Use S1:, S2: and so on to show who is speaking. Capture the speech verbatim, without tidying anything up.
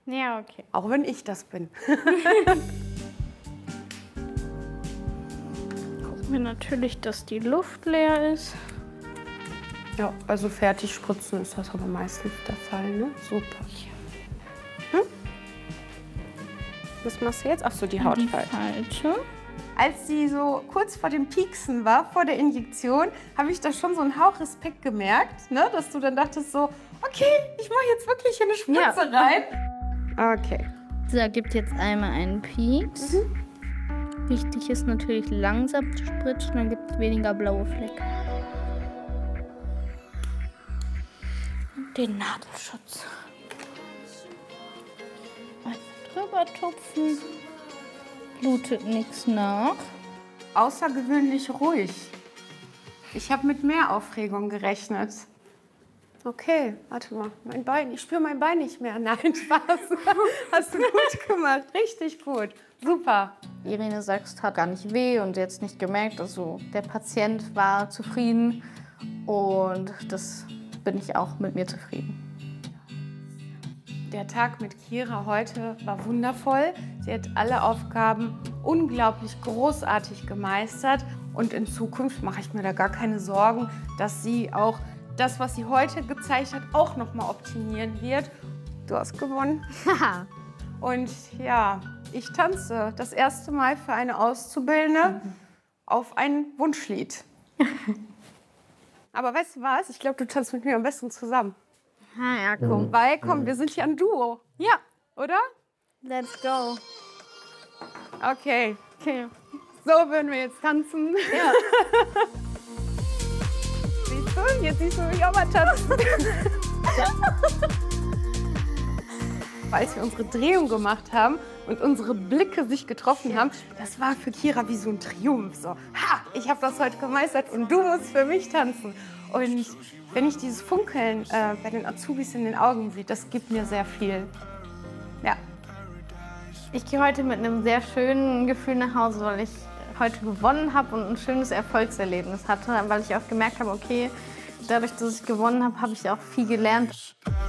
S1: Ja, okay.
S2: Auch wenn ich das bin.
S1: Gucken wir natürlich, dass die Luft leer ist.
S2: Ja, also fertig spritzen ist das aber meistens der Fall, ne? Super. Hm? Was machst du jetzt? Ach so, die Haut
S1: Die
S2: halt.
S1: Falte.
S2: Als sie so kurz vor dem Pieksen war, vor der Injektion, habe ich da schon so einen Hauch Respekt gemerkt, ne? Dass du dann dachtest so, okay, ich mache jetzt wirklich eine Spritze
S1: Ja.
S2: rein. Okay.
S1: So, gibt jetzt einmal einen Pieks.
S2: Mhm.
S1: Wichtig ist natürlich langsam zu spritzen, dann gibt es weniger blaue Flecke. Und den Nadelschutz. Einfach drüber tupfen. Blutet nichts nach.
S2: Außergewöhnlich ruhig. Ich habe mit mehr Aufregung gerechnet. Okay, warte mal, mein Bein, ich spüre mein Bein nicht mehr. Nein, Spaß. Hast du gut gemacht, richtig gut. Super.
S1: Irene sagt, es tat gar nicht weh und jetzt nicht gemerkt. Also der Patient war zufrieden und das bin ich auch mit mir zufrieden.
S2: Der Tag mit Kira heute war wundervoll. Sie hat alle Aufgaben unglaublich großartig gemeistert. Und in Zukunft mache ich mir da gar keine Sorgen, dass sie auch das, was sie heute gezeigt hat, auch noch mal optimieren wird. Du hast gewonnen. Und ja, ich tanze das erste Mal für eine Auszubildende mhm. auf ein Wunschlied. Aber weißt du was? Ich glaube, du tanzt mit mir am besten zusammen.
S1: Ah, ja, komm.
S2: Weil, komm, wir sind ja ein Duo.
S1: Ja.
S2: Oder?
S1: Let's go.
S2: Okay.
S1: Okay.
S2: So würden wir jetzt tanzen.
S1: Ja.
S2: Siehst du? Jetzt siehst du mich auch mal tanzen. Als wir unsere Drehung gemacht haben und unsere Blicke sich getroffen haben, das war für Kira wie so ein Triumph. So, ha, ich habe das heute gemeistert und du musst für mich tanzen. Und wenn ich dieses Funkeln äh, bei den Azubis in den Augen sehe, das gibt mir sehr viel. Ja.
S1: Ich gehe heute mit einem sehr schönen Gefühl nach Hause, weil ich heute gewonnen habe und ein schönes Erfolgserlebnis hatte, weil ich auch gemerkt habe, okay, dadurch, dass ich gewonnen habe, habe ich auch viel gelernt.